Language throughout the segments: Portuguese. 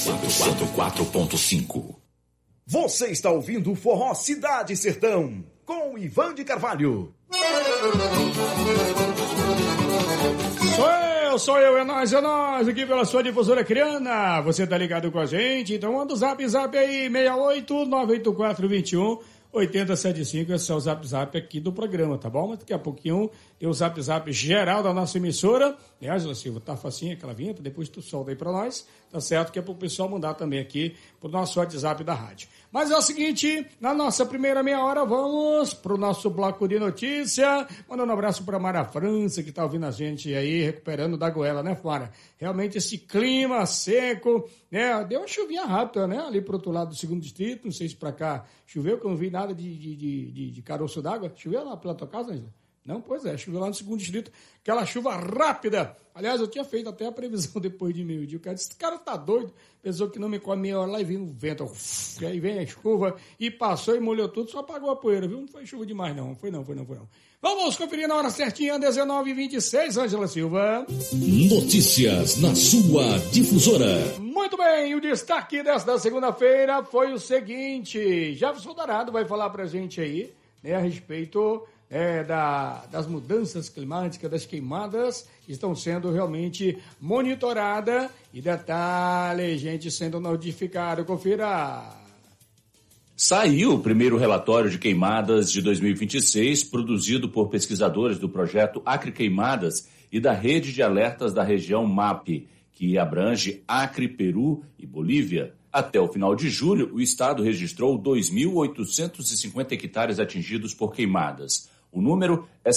104.5. Você está ouvindo o Forró Cidade e Sertão, com Ivan de Carvalho. Sou eu, é nós, aqui pela sua difusora criana. Você tá ligado com a gente? Então manda o zap aí, 68-984-21-8075. Esse é o zap aqui do programa, tá bom? Mas daqui a pouquinho tem o zap geral da nossa emissora. Né, Angela Silva, tá facinho aquela vinheta, depois tu solta aí pra nós, tá certo? Que é pro pessoal mandar também aqui pro nosso WhatsApp da rádio. Mas é o seguinte, na nossa primeira meia hora, vamos pro nosso bloco de notícia. Mandando um abraço pra Mara França, que tá ouvindo a gente aí, recuperando da goela, né, Mara? Realmente esse clima seco, né? Deu uma chuvinha rápida, né? Ali pro outro lado do segundo distrito, não sei se pra cá choveu, que eu não vi nada de caroço d'água. Choveu lá pela tua casa, Angela? Não, pois é, choveu lá no segundo distrito, aquela chuva rápida. Aliás, eu tinha feito até a previsão depois de meio-dia. O cara disse, esse cara tá doido. Pensou que não me come meia hora lá e vem o vento. E aí vem a chuva e passou e molhou tudo, só apagou a poeira, viu? Não foi chuva demais, não. Foi não. Vamos conferir na hora certinha, 19h26, Ângela Silva. Notícias na sua difusora. Muito bem, o destaque desta segunda-feira foi o seguinte. Jefferson Dourado vai falar pra gente aí, né, a respeito... das mudanças climáticas, das queimadas, estão sendo realmente monitoradas. E detalhe, gente sendo notificado, confira. Saiu o primeiro relatório de queimadas de 2026, produzido por pesquisadores do projeto Acre Queimadas e da rede de alertas da região MAP, que abrange Acre, Peru e Bolívia. Até o final de julho, o estado registrou 2.850 hectares atingidos por queimadas. O número é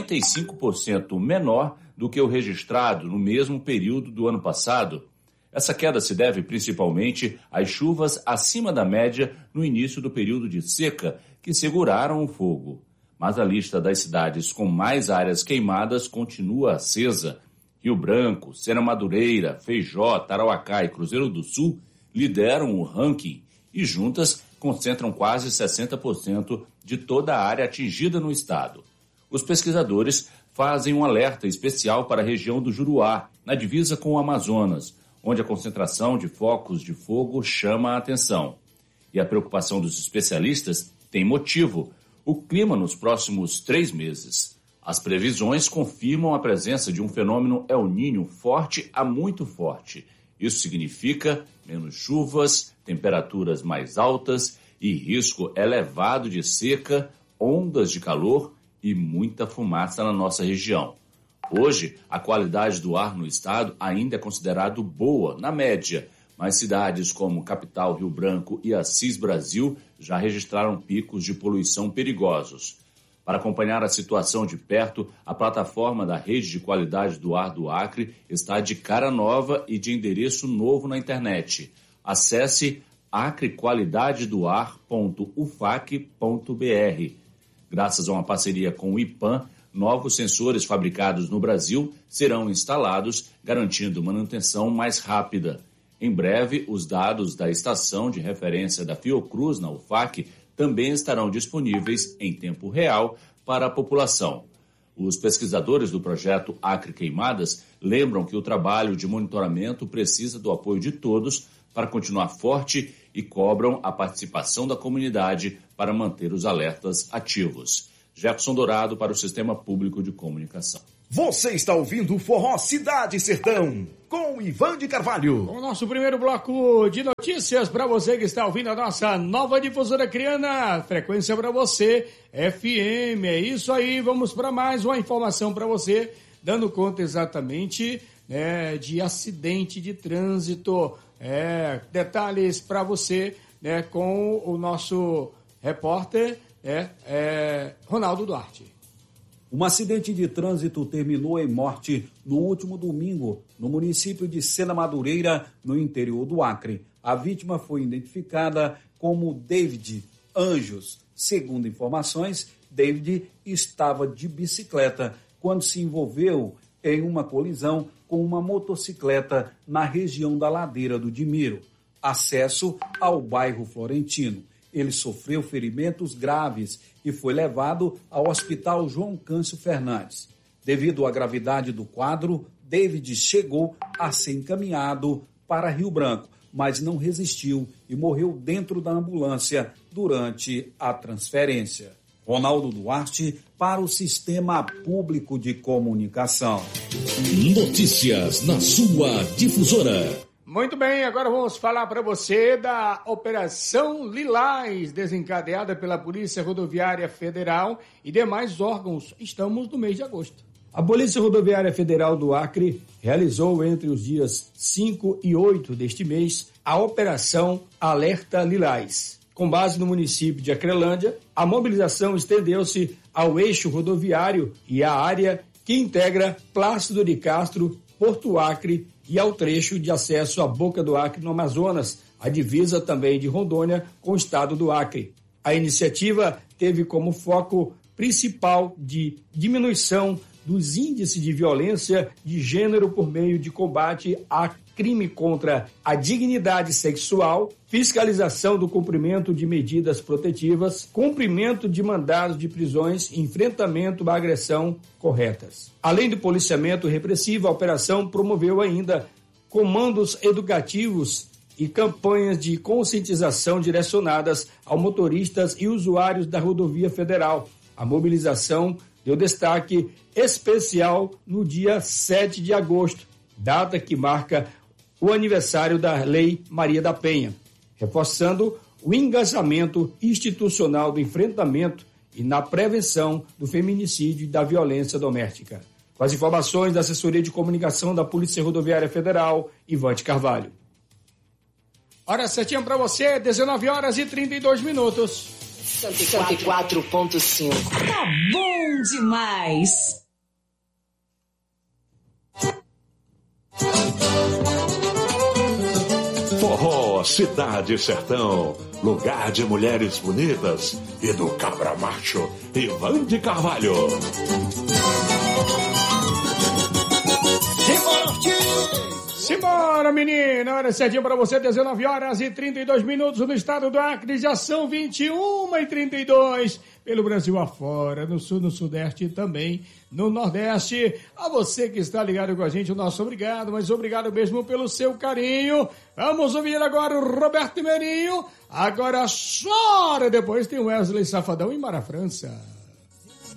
55% menor do que o registrado no mesmo período do ano passado. Essa queda se deve principalmente às chuvas acima da média no início do período de seca, que seguraram o fogo. Mas a lista das cidades com mais áreas queimadas continua acesa. Rio Branco, Sena Madureira, Feijó, Tarauacá e Cruzeiro do Sul lideram o ranking e juntas concentram quase 60% de toda a área atingida no estado. Os pesquisadores fazem um alerta especial para a região do Juruá, na divisa com o Amazonas, onde a concentração de focos de fogo chama a atenção. E a preocupação dos especialistas tem motivo: o clima nos próximos 3 meses. As previsões confirmam a presença de um fenômeno El Niño forte a muito forte. Isso significa menos chuvas, temperaturas mais altas e risco elevado de seca, ondas de calor e muita fumaça na nossa região. Hoje, a qualidade do ar no estado ainda é considerada boa, na média, mas cidades como Capital, Rio Branco e Assis Brasil já registraram picos de poluição perigosos. Para acompanhar a situação de perto, a plataforma da Rede de Qualidade do Ar do Acre está de cara nova e de endereço novo na internet. Acesse acrequalidadedoar.ufac.br. Graças a uma parceria com o IPAM, novos sensores fabricados no Brasil serão instalados, garantindo manutenção mais rápida. Em breve, os dados da estação de referência da Fiocruz na UFAC também estarão disponíveis em tempo real para a população. Os pesquisadores do projeto Acre Queimadas lembram que o trabalho de monitoramento precisa do apoio de todos para continuar forte e cobram a participação da comunidade para manter os alertas ativos. Jefferson Dourado para o Sistema Público de Comunicação. Você está ouvindo o Forró Cidade e Sertão, com Ivan de Carvalho. O nosso primeiro bloco de notícias para você que está ouvindo a nossa nova difusora criana, frequência para você, FM. É isso aí, vamos para mais uma informação para você, dando conta exatamente de acidente de trânsito. Detalhes para você com o nosso repórter Ronaldo Duarte. Um acidente de trânsito terminou em morte no último domingo, no município de Sena Madureira, no interior do Acre. A vítima foi identificada como David Anjos. Segundo informações, David estava de bicicleta quando se envolveu em uma colisão com uma motocicleta na região da Ladeira do Dimiro, acesso ao bairro Florentino. Ele sofreu ferimentos graves e foi levado ao Hospital João Câncio Fernandes. Devido à gravidade do quadro, David chegou a ser encaminhado para Rio Branco, mas não resistiu e morreu dentro da ambulância durante a transferência. Ronaldo Duarte, para o Sistema Público de Comunicação. Notícias na sua difusora. Muito bem, agora vamos falar para você da Operação Lilás, desencadeada pela Polícia Rodoviária Federal e demais órgãos. Estamos no mês de agosto. A Polícia Rodoviária Federal do Acre realizou entre os dias 5 e 8 deste mês a Operação Alerta Lilás. Com base no município de Acrelândia, a mobilização estendeu-se ao eixo rodoviário e à área que integra Plácido de Castro, Porto Acre e ao trecho de acesso à Boca do Acre no Amazonas, a divisa também de Rondônia com o estado do Acre. A iniciativa teve como foco principal de diminuição dos índices de violência de gênero por meio de combate a crime contra a dignidade sexual, fiscalização do cumprimento de medidas protetivas, cumprimento de mandados de prisões e enfrentamento à agressão corretas. Além do policiamento repressivo, a operação promoveu ainda comandos educativos e campanhas de conscientização direcionadas aos motoristas e usuários da rodovia federal. A mobilização deu destaque especial no dia 7 de agosto, data que marca o aniversário da Lei Maria da Penha, reforçando o engajamento institucional do enfrentamento e na prevenção do feminicídio e da violência doméstica. Com as informações da Assessoria de Comunicação da Polícia Rodoviária Federal, Ivante Carvalho. Hora certinha para você, 19 horas e 32 minutos. 104.5. Tá bom demais. Forró, Cidade Sertão, lugar de mulheres bonitas e do cabra macho, Ivante Carvalho. Simbora, menina! Hora certinha para você, 19 horas e 32 minutos no estado do Acre, já são 21h32 pelo Brasil afora, no sul, no sudeste e também no nordeste. A você que está ligado com a gente, o nosso obrigado, mas obrigado mesmo pelo seu carinho. Vamos ouvir agora o Roberto Meirinho. Agora chora, depois tem Wesley Safadão e Mara França.